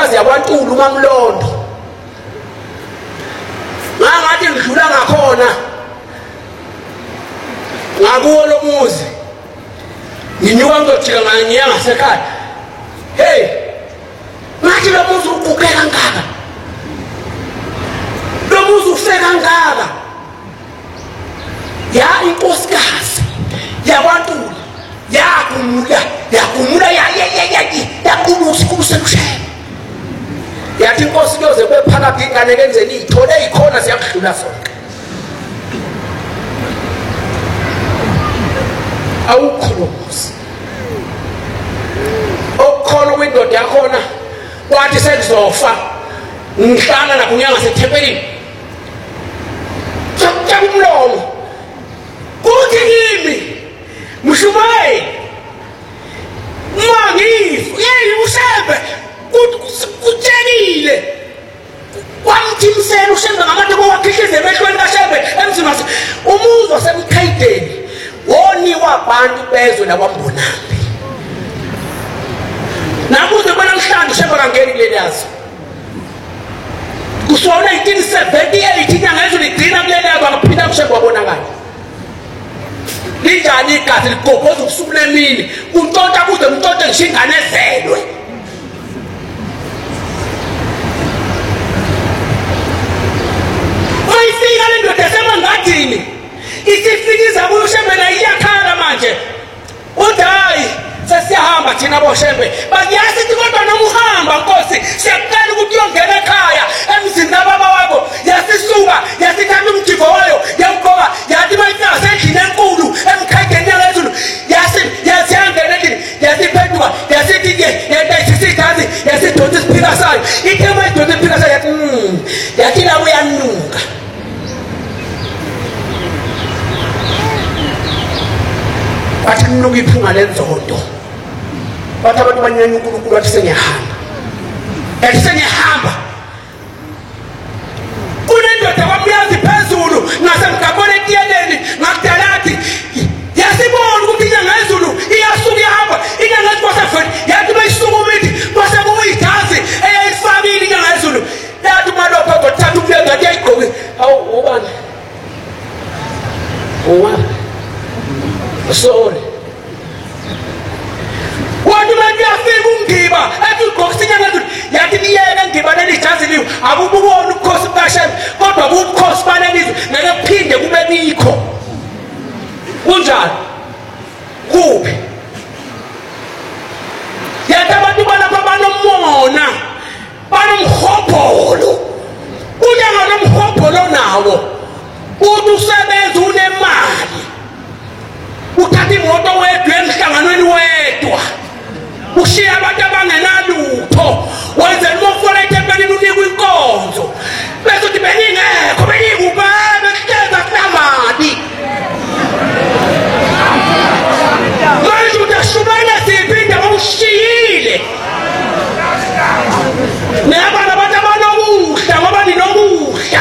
inkosikazi yakwaNtulu uMamlondo ngathi ngidlula ngakhona ngakuwo lo muzi nginyuka ngijika ngiya ngasekhaya hey ngathi lo muzi uguqe kangaka lo muzi ufeke kangaka ya inkosikazi yakwaNtulu yakumula yakulusikusekushe yathi inkosi kuyoze bephakathi ingane kenzeni ithole ikhona siyakudlula sonke awukhulusi okukhona kwindoda yakhona kwathi sekuzofa ngihlala nakunya ngasethempelini chapcha umlomo kuthi kimi mshumayeli mangifu yini ushebe kuthenile kwamthimisela ushebe ngabantu bowakhihlize emehlweni kaShebe emzini wase umuzwa semkhayideni woniwa abantu bezwe nakwambonambi nakuze namhlanje uShebe kangeni kuleli yazo kusona 1978 inyanga ezigcina kuleli yazo akaphinda uShebe wabonakala linjani igazi ligobhoza ubusuku lemini untonta kuze umntonte ngishingane ezelwe mayifika le ndoda esemangadini isifikiza kuShebe la iyakhala manje uthi hayi sesiyahamba thina boShebe bayazi ukuthi kodwa noma uhamba Nkosi siyaqala ukuthi uyongena ekhaya emzini kababa wakho yasisuka yasithatha umjiko wayo yawugqoka yathi mayifika sendlini enkulu emkhayideni yalezulu yasiyangena endlini yasiphenduka yasithi ke yasisithathi yasidonsa isiphika sayo ithe mayidonsa isiphika sayo yathi la uyanuka bathi nuka iphunga lenzondo bathi abantu banyanya uNkulunkulu wathi sengiyahamba kunendoda kwamuyazi phezulu ngasemgabone etiyeleni ngakudalathi yasibona ukuthi inyanga yezulu iyasuka ihamba inyanga yezulu yathi mayisuka umithi kwase kuyijazi eyayifakile inyanga yezulu yathi umalopha ngothatha ukuya ngathi yayigqoke hawu ubani sorry wathi manje yafika ungiba ethi ugqokisa inyanga yezulu yathi liyena ngiba leli jazi liwo akubukona ubukhosi bukaShebe kodwa ubukhosi balelizwe ngeke kuphinde kube bikho kunjani kuphi yathi abantu balapha banomona banomhobholo unyanga nomhobholo nawo uthi usebenza unemali uthatha imoto wedwa emhlanganweni wedwa ushiya abantu abangenalutho wenze umofolo etempelini unikwa inkonzo bese uthi beningekho benikubebe kuhleza kunamali manje utashumayela siphi indaba ushiyile nabana abantu abanokuhla ngoba ninokuhla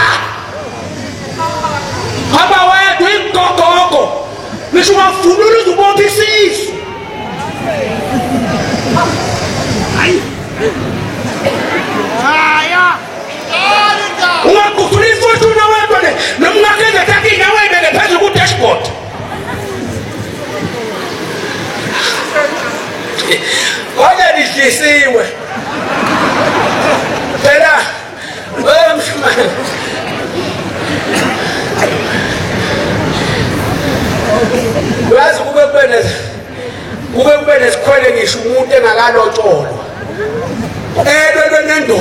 hamba wedwa imgogogo ngisho ungavunula uzubopha isisu ungagugula ifoto nawedwa nomngakhenza thathi nawe beke phezulu ku-dashboard kodwa lihlisiwe phela mshumane uyazi kube nesikhwele ngisho umuntu engakalotsholwa nendo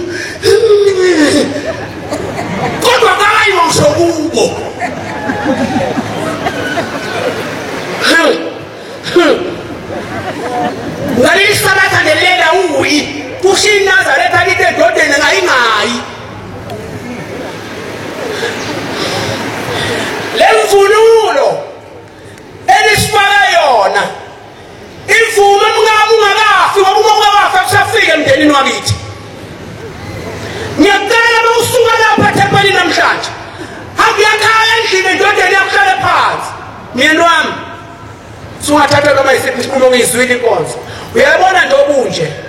kodwa kayiwa ngisho kubo ngalisabatha ngelela uyi kushinazaretha lithi edodeni ngayingayi lemvunulo elisifaka yona imvume ungakafi ngoba ungakafi akusafika emndenini wakithi ngiyacela bawusuka lapha eThempelini namhlanje hamba uyakhaya endlini endodeni yakuhlale phansi myeni wami sungathatha noma yisiphi isinqumo ngizwile inkonzo uyabona nje obunje